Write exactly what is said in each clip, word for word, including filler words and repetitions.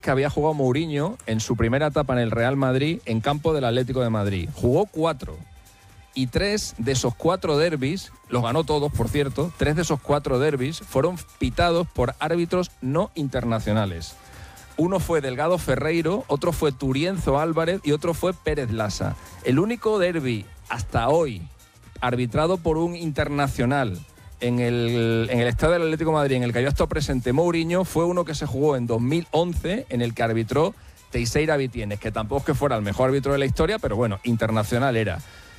que había jugado Mourinho en su primera etapa en el Real Madrid en campo del Atlético de Madrid. Jugó cuatro. Y tres de esos cuatro derbis, los ganó todos, por cierto, tres de esos cuatro derbis fueron pitados por árbitros no internacionales. Uno fue Delgado Ferreiro, otro fue Turienzo Álvarez y otro fue Pérez Lasa. El único derbi hasta hoy arbitrado por un internacional en el, en el estadio del Atlético de Madrid, en el que había estado presente Mourinho, fue uno que se jugó en dos mil once, en el que arbitró Teixeira Vitienes, que tampoco es que fuera el mejor árbitro de la historia, pero bueno, internacional era.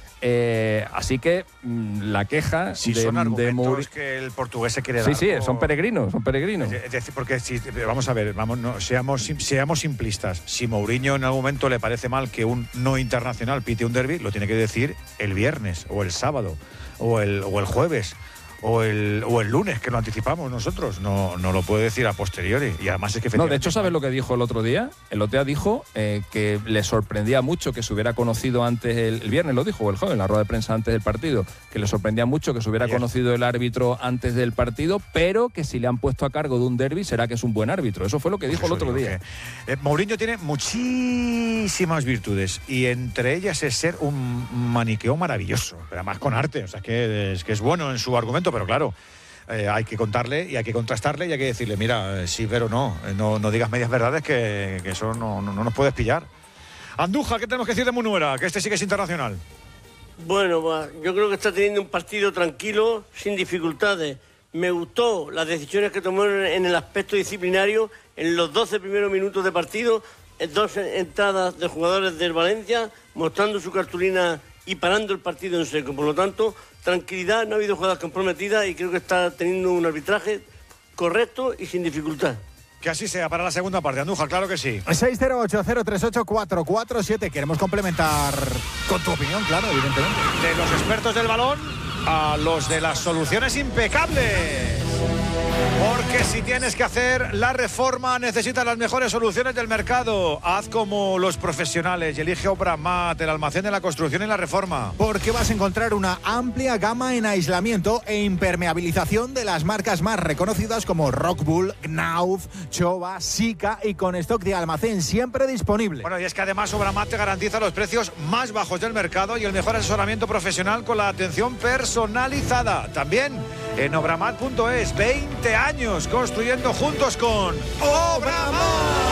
Eh, así que mmm, la queja si de, son argumentos de Mourinho, que el portugués se quiere sí, dar. Sí, sí, por... son peregrinos, son peregrinos. Es decir, porque si, vamos a ver, vamos, no, seamos, seamos simplistas. Si Mourinho en algún momento le parece mal que un no internacional pite un derbi, lo tiene que decir el viernes, o el sábado, o el, o el jueves. O el, o el lunes, que lo anticipamos nosotros. No, no lo puede decir a posteriori. Y además es que... No, de hecho, ¿sabes lo que dijo el otro día? El O T A dijo eh, que le sorprendía mucho que se hubiera conocido antes, el, el viernes lo dijo, o el jueves, en la rueda de prensa antes del partido, que le sorprendía mucho que se hubiera Bien. conocido el árbitro antes del partido, pero que si le han puesto a cargo de un derbi será que es un buen árbitro. Eso fue lo que dijo pues el otro día. Que, eh, Mourinho tiene muchísimas virtudes y entre ellas es ser un maniqueo maravilloso, pero además con arte. O sea, que es, que es bueno en su argumento, pero claro, eh, hay que contarle y hay que contrastarle y hay que decirle, mira, sí, pero no, no, no digas medias verdades que, que eso no, no, no nos puedes pillar. Andújar, ¿qué tenemos que decir de Munuera? Que este sí que es internacional. Bueno, yo creo que está teniendo un partido tranquilo, sin dificultades. Me gustó las decisiones que tomó en el aspecto disciplinario en los doce primeros minutos de partido, dos entradas de jugadores del Valencia, mostrando su cartulina y parando el partido en seco. Por lo tanto, tranquilidad, no ha habido jugadas comprometidas y creo que está teniendo un arbitraje correcto y sin dificultad. Que así sea para la segunda parte, Andújar, claro que sí. seis cero ocho cero tres ocho cuatro cuatro siete. Queremos complementar con tu opinión, claro, evidentemente. De los expertos del balón a los de las soluciones impecables. Porque si tienes que hacer la reforma, necesitas las mejores soluciones del mercado. Haz como los profesionales y elige Obramat, el almacén de la construcción y la reforma. Porque vas a encontrar una amplia gama en aislamiento e impermeabilización de las marcas más reconocidas como Rockwool, Knauf, Chova, Sika y con stock de almacén siempre disponible. Bueno, y es que además Obramat te garantiza los precios más bajos del mercado y el mejor asesoramiento profesional con la atención personalizada. También en obramat punto es, veinte años construyendo juntos con Obramat.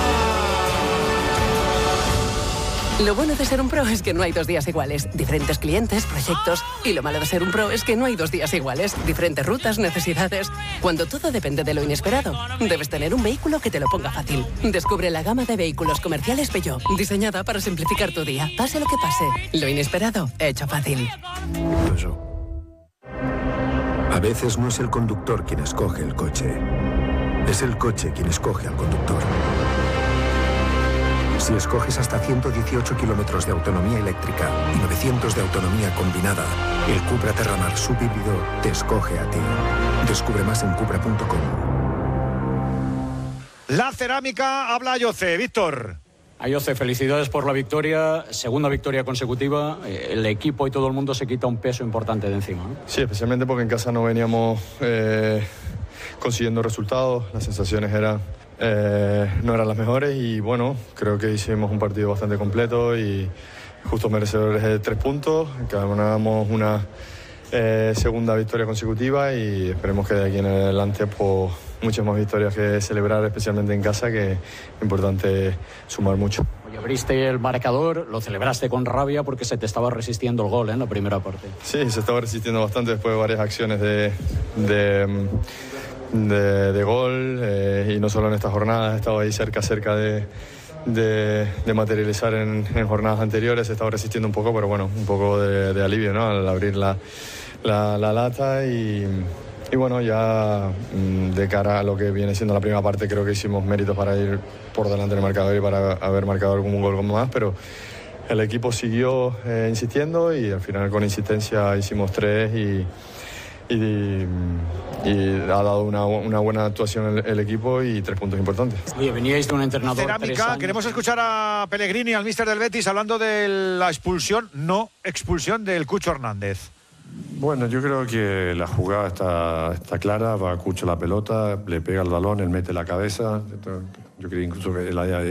Lo bueno de ser un pro es que no hay dos días iguales. Diferentes clientes, proyectos. Y lo malo de ser un pro es que no hay dos días iguales. Diferentes rutas, necesidades. Cuando todo depende de lo inesperado, debes tener un vehículo que te lo ponga fácil. Descubre la gama de vehículos comerciales Peugeot, diseñada para simplificar tu día. Pase lo que pase, lo inesperado, hecho fácil. Peugeot. A veces no es el conductor quien escoge el coche. Es el coche quien escoge al conductor. Si escoges hasta ciento dieciocho kilómetros de autonomía eléctrica y novecientos de autonomía combinada, el Cupra Terramar subhíbrido te escoge a ti. Descubre más en cupra punto com. La cerámica habla a Yoce. Víctor. Ayoce, felicidades por la victoria, segunda victoria consecutiva. El equipo y todo el mundo se quita un peso importante de encima, ¿no? Sí, especialmente porque en casa no veníamos eh, consiguiendo resultados, las sensaciones eran, eh, no eran las mejores y bueno, creo que hicimos un partido bastante completo y justos merecedores de tres puntos, que ganamos una eh, segunda victoria consecutiva y esperemos que de aquí en adelante pues, muchas más victorias que celebrar, especialmente en casa, que es importante sumar mucho. Oye, abriste el marcador, lo celebraste con rabia porque se te estaba resistiendo el gol, ¿eh? En la primera parte. Sí, se estaba resistiendo bastante después de varias acciones de, de, de, de gol eh, y no solo en esta jornada, he estado ahí cerca, cerca de, de, de materializar en, en jornadas anteriores, he estado resistiendo un poco, pero bueno, un poco de, de alivio, ¿no? Al abrir la, la, la lata y... Y bueno, ya de cara a lo que viene siendo la primera parte, creo que hicimos méritos para ir por delante del marcador y para haber marcado algún gol más, pero el equipo siguió eh, insistiendo y al final con insistencia hicimos tres y, y, y ha dado una, una buena actuación el, el equipo y tres puntos importantes. Oye, veníais de un entrenador... Cerámica, queremos escuchar a Pellegrini, al míster del Betis, hablando de la expulsión, no expulsión del Cucho Hernández. Bueno, yo creo que la jugada está, está clara, va Cucho la pelota, le pega el balón, él mete la cabeza. Yo creo incluso que él haya